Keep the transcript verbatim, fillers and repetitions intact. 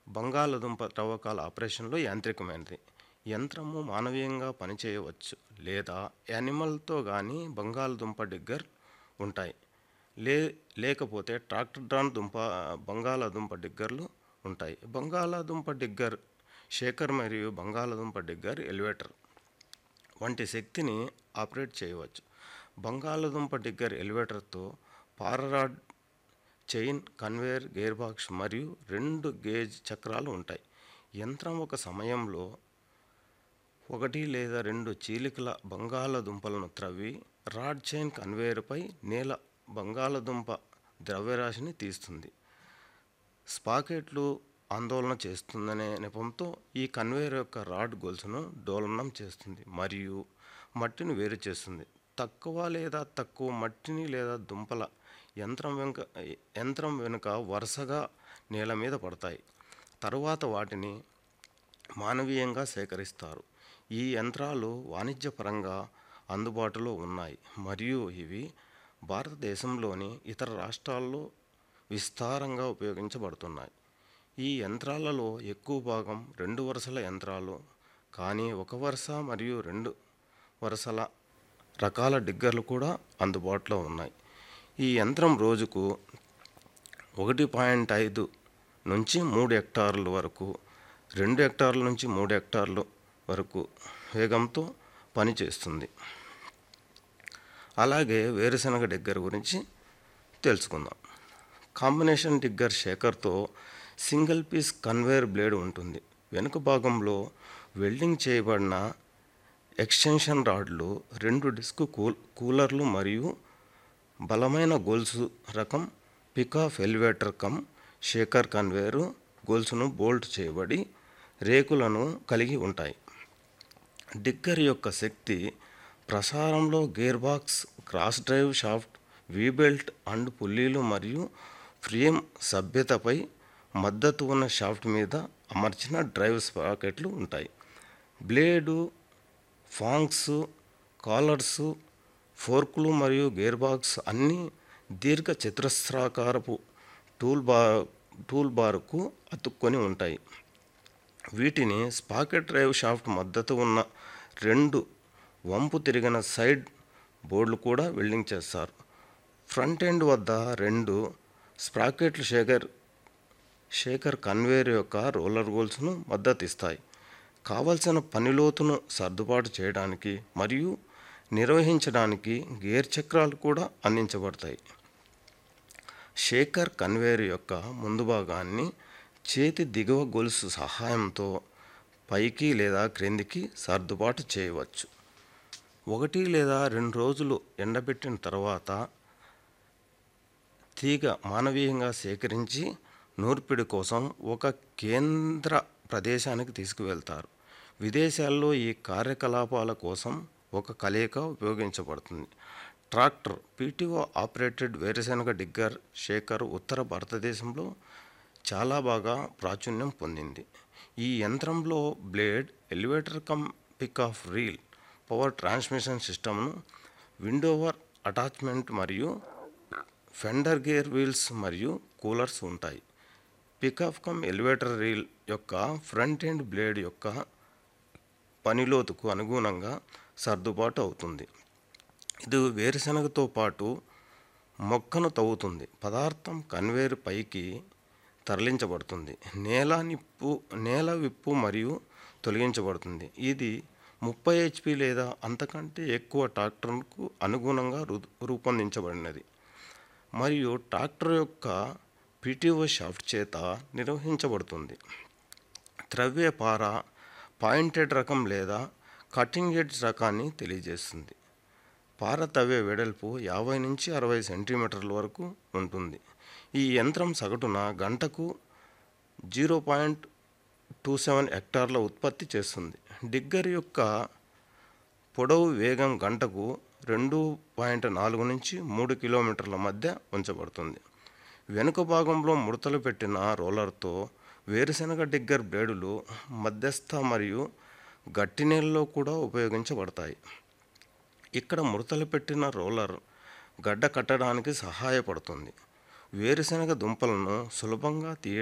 బంగాళాదుంప తవ్వకాల ఆపరేషన్లో యాంత్రికమైనది. యంత్రము మానవీయంగా పనిచేయవచ్చు లేదా యానిమల్తో కానీ బంగాళాదుంప డిగ్గర్ ఉంటాయి. లే లేకపోతే ట్రాక్టర్ డ్రాన్ దుంప బంగాళాదుంప డిగ్గర్లు ఉంటాయి. బంగాళాదుంప డిగ్గర్ షేకర్ మరియు బంగాళాదుంప డిగ్గర్ ఎలివేటర్ వంటి శక్తిని ఆపరేట్ చేయవచ్చు. బంగాళాదుంప digger ఎలివేటర్తో పారరాడ్, chain, conveyor, gear box మరియు రెండు గేజ్ చక్రాలు ఉంటాయి. యంత్రం ఒక సమయంలో ఒకటి లేదా రెండు చీలికల బంగాళాదుంపలను త్రవ్వి రాడ్, చైన్, కన్వేయర్పై నేల బంగాళాదుంప ద్రవ్యరాశిని తీస్తుంది. స్పాకెట్లు ఆందోళన చేస్తుందనే నెపంతో ఈ కన్వేయర్ యొక్క రాడ్ గొలుసును డోలనం చేస్తుంది మరియు మట్టిని వేరు చేస్తుంది. తక్కువ లేదా తక్కువ మట్టిని లేదా దుంపల యంత్రం వెనుక యంత్రం వెనుక వరుసగా నేల మీద పడతాయి. తరువాత వాటిని మానవీయంగా సేకరిస్తారు. ఈ యంత్రాలు వాణిజ్యపరంగా అందుబాటులో ఉన్నాయి మరియు ఇవి భారతదేశంలోని ఇతర రాష్ట్రాల్లో విస్తారంగా ఉపయోగించబడుతున్నాయి. ఈ యంత్రాలలో ఎక్కువ భాగం రెండు వరుసల యంత్రాలు, కానీ ఒక వరుస మరియు రెండు వరుసల రకాల డిగ్గర్లు కూడా అందుబాటులో ఉన్నాయి. ఈ యంత్రం రోజుకు ఒకటి పాయింట్ ఐదు నుంచి మూడు హెక్టార్ల వరకు, రెండు హెక్టార్ల నుంచి మూడు హెక్టార్ల వరకు వేగంతో పనిచేస్తుంది. అలాగే వేరుశనగ డిగ్గర్ గురించి తెలుసుకుందాం. Combination digger షేకర్తో single piece conveyor blade ఉంటుంది. వెనుక భాగంలో వెల్డింగ్ చేయబడిన ఎక్స్టెన్షన్ రాడ్లు, రెండు డిస్క్ కూల్ కూలర్లు మరియు బలమైన గొలుసు రకం పికాఫ్ elevator come shaker conveyor గొలుసును bolt చేయబడి రేకులను కలిగి ఉంటాయి. డిగ్గర్ యొక్క శక్తి ప్రసారంలో gear box, cross drive shaft, we belt and పుల్లీలు మరియు ఫ్రేమ్ సభ్యతపై మద్దతు ఉన్న షాఫ్ట్ మీద అమర్చిన డ్రైవ్ స్పాకెట్లు ఉంటాయి. బ్లేడు, ఫాంగ్స్, కాలర్స్, ఫోర్కులు మరియు గేర్ బాక్స్ అన్నీ దీర్ఘ చతురస్రాకారపు టూల్ బా టూల్ బార్కు అతుక్కొని ఉంటాయి. వీటిని స్పాకెట్ డ్రైవ్ షాఫ్ట్ మద్దతు ఉన్న రెండు వంపు తిరిగిన సైడ్ బోర్డులు కూడా వెల్డింగ్ చేస్తారు. ఫ్రంట్ ఎండ్ వద్ద రెండు స్ప్రాకెట్లు షేకర్ షేకర్ కన్వేయర్ యొక్క రోలర్ గోల్స్ను మద్దతు ఇస్తాయి. కావలసిన పనిలోతును సర్దుబాటు చేయడానికి మరియు నిర్వహించడానికి గేర్ చక్రాలు కూడా అందించబడతాయి. షేకర్ కన్వేయర్ యొక్క ముందు భాగాన్ని చేతి దిగువ గొలుసు సహాయంతో పైకి లేదా క్రిందికి సర్దుబాటు చేయవచ్చు. ఒకటి లేదా రెండు రోజులు ఎండబెట్టిన తర్వాత తీగ మానవీయంగా సేకరించి నూర్పిడి కోసం ఒక కేంద్ర ప్రదేశానికి తీసుకువెళ్తారు. విదేశాల్లో ఈ కార్యకలాపాల కోసం ఒక కలయిక ఉపయోగించబడుతుంది. ట్రాక్టర్ పీటీఓ ఆపరేటెడ్ వేరుశెనగ డిగ్గర్ షేకర్ ఉత్తర భారతదేశంలో చాలా బాగా ప్రాచుర్యం పొందింది. ఈ యంత్రంలో blade, elevator come పికాఫ్ reel, power transmission సిస్టమ్ను, విండోవర్ అటాచ్మెంట్ మరియు ఫెండర్ గేర్ వీల్స్ మరియు కూలర్స్ ఉంటాయి. పికాఫ్ కమ్ ఎలివేటర్ రీల్ యొక్క ఫ్రంట్ ఎండ్ బ్లేడ్ యొక్క పనిలోతుకు అనుగుణంగా సర్దుబాటు అవుతుంది. ఇది వేరుశెనగతో పాటు మొక్కను తవ్వుతుంది. పదార్థం కన్వేయర్ పైకి తరలించబడుతుంది. నేల నిప్పు నేల విప్పు మరియు తొలగించబడుతుంది. ఇది ముప్పై హెచ్పి లేదా అంతకంటే ఎక్కువ ట్రాక్టర్కు అనుగుణంగా రూ రూపొందించబడినది మరియు ట్రాక్టర్ యొక్క పీటీఓ షాఫ్ట్ చేత నిర్వహించబడుతుంది. త్రవ్వే పార పాయింటెడ్ రకం లేదా కటింగ్ ఎడ్జ్ రకాన్ని తెలియజేస్తుంది. పార తవ్వే వెడల్పు యాభై నుంచి అరవై సెంటీమీటర్ల వరకు ఉంటుంది. ఈ యంత్రం సగటున గంటకు జీరో పాయింట్ టూ సెవెన్ హెక్టార్ల ఉత్పత్తి చేస్తుంది. డిగ్గర్ యొక్క పొడవు వేగం గంటకు రెండు పాయింట్ నాలుగు నుంచి మూడు కిలోమీటర్ల మధ్య ఉంచబడుతుంది. వెనుక భాగంలో ముడతలు పెట్టిన రోలర్తో వేరుశెనగ డిగ్గర్ బ్లేడులు మధ్యస్థ మరియు గట్టి నేలలో కూడా ఉపయోగించబడతాయి. ఇక్కడ ముడతలు పెట్టిన రోలర్ గడ్డ కట్టడానికి సహాయపడుతుంది. వేరుశెనగ దుంపలను సులభంగా తీయ